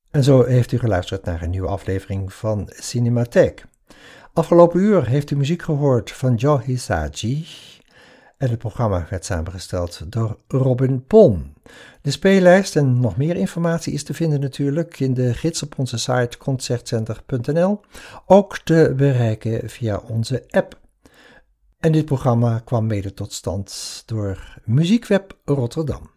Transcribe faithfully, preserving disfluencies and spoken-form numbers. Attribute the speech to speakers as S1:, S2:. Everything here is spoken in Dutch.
S1: En zo heeft u geluisterd naar een nieuwe aflevering van Cinematheek. Afgelopen uur heeft u muziek gehoord van Joe Hisaishi en het programma werd samengesteld door Robin Pon. De speellijst en nog meer informatie is te vinden natuurlijk in de gids op onze site concertcenter punt n l, ook te bereiken via onze app. En dit programma kwam mede tot stand door Muziekweb Rotterdam.